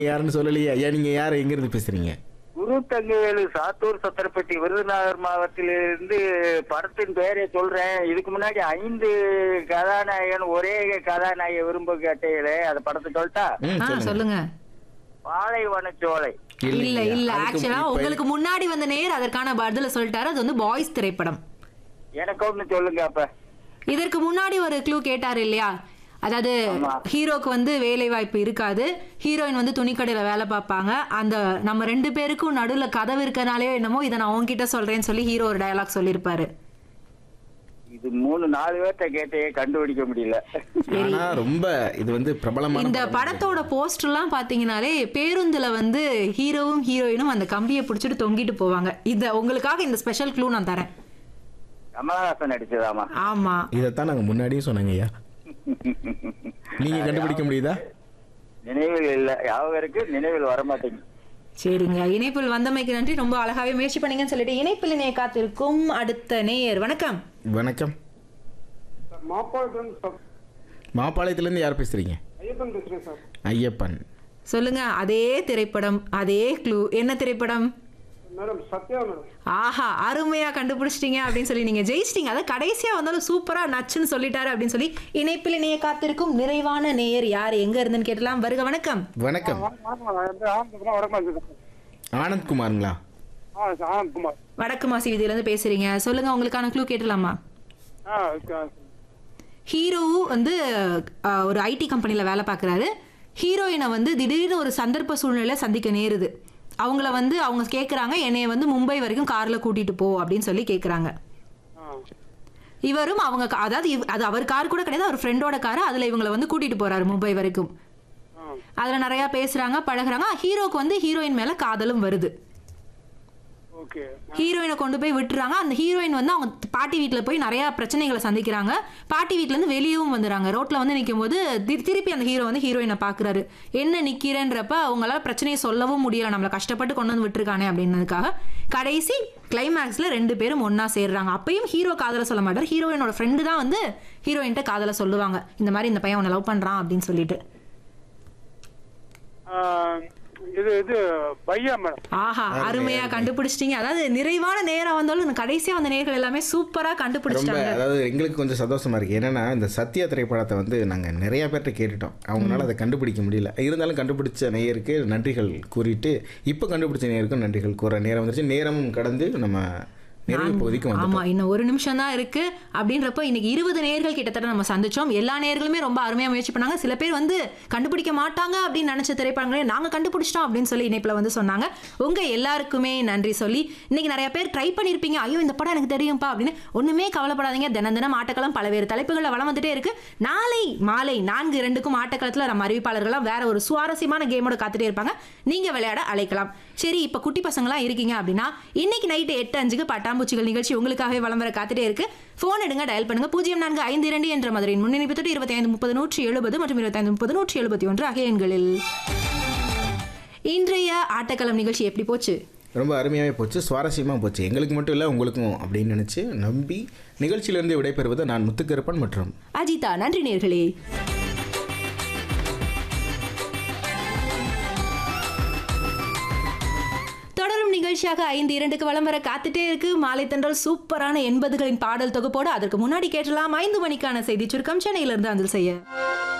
யாருன்னு சொல்லலையே ஐயா. நீங்க யாரு, எங்க இருந்து பேசுறீங்க? குரு தங்கவேலு, சாத்தூர் சத்திரப்பட்டி, விருதுநகர் மாவட்டத்திலிருந்து. படத்தின் பெயரை சொல்றேன். இதுக்கு முன்னாடி 5 கதாநாயகன் ஒரே கதாநாயக விரும்ப கேட்டீங்களே, அந்த படத்தை சொல்லிட்டா? சொல்லுங்க. பாலைவனச்சோலை. இல்ல இல்ல, ஆக்சுவலா உங்களுக்கு முன்னாடி வந்த நேர் அதற்கான பதில சொல்லிட்டாரு. அது வந்து பாய்ஸ் திரைப்படம். எனக்கு ஒண்ணு சொல்லுங்க. அப்ப இதற்கு முன்னாடி ஒரு க்ளூ கேட்டாரு இல்லையா? அதாவது ஹீரோக்கு வந்து வேலை வாய்ப்பு இருக்காது, ஹீரோயின் வந்து துணிக்கடையில வேலை பார்ப்பாங்க. அந்த நம்ம 2 பேருக்கும் நடுவுல கதவு இருக்கனாலே என்னமோ இதை நான் உன்கிட்ட சொல்றேன்னு சொல்லி ஹீரோ ஒரு டயலாக் சொல்லியிருப்பாரு. இது 3-4 பேர்த்த கேட்டே கண்டுபிடிக்க முடியல. ஆனா ரொம்ப இது வந்து பிரபலமான இந்த படத்தோட போஸ்டர்லாம் பாத்தீங்கன்னாலே பேருந்துல வந்து ஹீரோவும் ஹீரோயினும் அந்த கம்பியை பிடிச்சிட்டு தொங்கிட்டு போவாங்க. இத உங்களுக்காக இந்த ஸ்பெஷல் க்ளூ நான் தரேன். கமலஹாசன் நடிச்சதாமா? ஆமா, இதைத்தான் நாங்க முன்னாடியே சொன்னாங்க ஐயா. நீங்க கண்டுபிடிக்க முடியுதா? நினைவில் இல்ல, யாவருக்கு நினைவில் வரமாட்டேங்குது. சரிங்க, இணைப்பில் வந்தமைக்கு நன்றி. ரொம்ப அழகாவே முயற்சி பண்ணீங்கன்னு சொல்லிட்டு இணைப்பில் இணைய காத்திருக்கும் அடுத்த நேயர். வணக்கம். வணக்கம். மாப்பாளையத்துல இருந்து யார் பேசுறீங்க? ஐயப்பன் பேசுறேன் சார். ஐயப்பன். சொல்லுங்க. அதே திரைப்படம், அதே க்ளூ. என்ன திரைப்படம்? Madam Sathya madam. ஆஹா, அருமையா கண்டுபிடிச்சிட்டீங்க அப்படின்னு சொல்லி நீங்க ஜெயிச்சிட்டீங்க. அதை கடைசியா வந்தாலும் சூப்பரா நச்சுன்னு சொல்லிட்டாரு அப்படின்னு சொல்லி இணைப்பில் இணைய காத்திருக்கும் நிறைவான நேயர் யார், எங்க இருந்துன்னு கேட்டலாம். வருக. வணக்கம். வணக்கம். ஆனந்த்குமாருங்களா? ஆனந்த்குமார். வடக்கு மாசி வீதியில இருந்து பேசுறீங்க. சொல்லுங்க, உங்களுக்கான க்ளூ கேட்டலாமா? ஹீரோ வந்து ஒரு ஐடி கம்பெனில வேலை பார்க்குறாரு. ஹீரோயினை வந்து திடீர்னு ஒரு சந்தர்ப்ப சூழ்நிலை சந்திக்க நேருது. அவங்கள வந்து அவங்க கேட்குறாங்க, என்னைய வந்து மும்பை வரைக்கும் காரில் கூட்டிட்டு போ அப்படின்னு சொல்லி கேட்குறாங்க. இவரும் அவங்க அதாவது அது அவர் கார் கூட கிடையாது, அவர் ஃப்ரெண்டோட காரு. அதில் இவங்களை வந்து கூட்டிட்டு போறாரு மும்பை வரைக்கும். அதில் நிறையா பேசுறாங்க, பழகுறாங்க. ஹீரோக்கு வந்து ஹீரோயின் மேலே காதலும் வருது. ஹீரோயினை கொண்டு போய் விட்டுறாங்க. அந்த ஹீரோயின் வந்து அவங்க பாட்டி வீட்டில் போய் நிறைய பிரச்சனைகளை சந்திக்கிறாங்க. பாட்டி வீட்டிலேருந்து வெளியவும் வந்துடுறாங்க. ரோட்டில் வந்து நிற்கும் போது திருப்பி அந்த ஹீரோ வந்து ஹீரோயினை பார்க்குறாரு. என்ன நிற்கிறேன்றப்ப அவங்களால பிரச்சனையை சொல்லவும் முடியலை, நம்மளை கஷ்டப்பட்டு கொண்டு வந்து விட்டுருக்கானே அப்படின்னதுக்காக கடைசி கிளைமேக்ஸில் 2 பேரும் ஒன்றா சேர்றாங்க. அப்பயும் ஹீரோ காதலை சொல்ல மாட்டார். ஹீரோயினோட ஃப்ரெண்டு தான் வந்து ஹீரோயின்ட்ட காதலை சொல்லுவாங்க, இந்த மாதிரி இந்த பையன் உன்னை லவ் பண்ணுறான் அப்படின்னு சொல்லிட்டு. இது பையா மேடம். ஆஹா, அருமையா கண்டுபிடிச்சிட்டீங்க. அதாவது நிறைவான நேரம் வந்தாலும் கடைசியா வந்த நேர்கள் எல்லாமே சூப்பரா கண்டுபிடிச்சிட்டாங்க. அதாவது எங்களுக்கு கொஞ்சம் சந்தோஷமா இருக்கு. என்னன்னா இந்த சத்யா திரைப்படத்தை வந்து நாங்க நிறைய பேர்ட்ட கேட்டுட்டோம், அவங்களால அதை கண்டுபிடிக்க முடியல. இருந்தாலும் கண்டுபிடிச்ச நேயருக்கு நன்றிகள் கூறிட்டு இப்போ கண்டுபிடிச்ச நேயருக்கும் நன்றிகள் கூற நேரம் வந்துருச்சு. நேரமும் கடந்து நம்ம ஆமா, இன்னும் 1 நிமிஷம் தான் இருக்கு. அப்படின்றப்ப இன்னைக்கு 20 நேயர்கள் கிட்டத்தட்ட நம்ம சந்திச்சோம். எல்லா நேயர்களுமே ரொம்ப அருமையா முயற்சி பண்ணாங்க. சில பேர் வந்து கண்டுபிடிக்க மாட்டாங்க அப்படின்னு நினைச்ச திரைப்படங்களே நாங்க கண்டுபிடிச்சிட்டோம் அப்படின்னு சொல்லி இணைப்புல வந்து சொன்னாங்க. உங்க எல்லாருக்குமே நன்றி சொல்லி, இன்னைக்கு நிறைய பேர் ட்ரை பண்ணிருப்பீங்க, ஐயோ இந்த படம் எனக்கு தெரியும்பா அப்படின்னு. ஒண்ணுமே கவலைப்படாதீங்க. தினம் ஆட்டக்களம் பல்வேறு தலைப்புகளில் வளம் வந்துட்டே இருக்கு. நாளை மாலை 4:02 ஆட்டக்களத்துல நம்ம அறிவிப்பாளர்கள்லாம் வேற ஒரு சுவாரஸ்யமான கேமோட காத்துட்டே இருப்பாங்க. நீங்க விளையாட அழைக்கலாம். சரி, இப்ப குட்டி பசங்களாம் இருக்கீங்க அப்படின்னா இன்னைக்கு நைட்டு 8:05 பட்டாம்பூச்சிகள் நிகழ்ச்சி உங்களுக்காகவே வலம் வர காத்துட்டே இருக்கு. போன் எடுங்க, டயல் பண்ணுங்க. 0452 என்ற மதுரையின் முன்னிணைப்பு 2530-170 மற்றும் 2530-171 ஆகிய எண்களில். இன்றைய ஆட்டக்களம் நிகழ்ச்சி எப்படி போச்சு? ரொம்ப அருமையாகவே போச்சு, சுவாரஸ்யமாக போச்சு. எங்களுக்கு மட்டும் இல்லை உங்களுக்கும் அப்படின்னு நினச்சி நம்பி நிகழ்ச்சியிலிருந்து விடைபெறுவது நான் முத்துக்கருப்பன் மற்றும் அஜிதா. நன்றி நேர்களே. நிகழ்ச்சியாக 5:02 வலம் வர காத்துட்டே இருக்கு. மாலை தென்றல் சூப்பரான 80களின் பாடல் தொகுப்போடு. அதற்கு முன்னாடி கேட்டலாம் 5 மணிக்கான செய்தி சுருக்கம் சென்னையிலிருந்து அஞ்சல் செய்ய.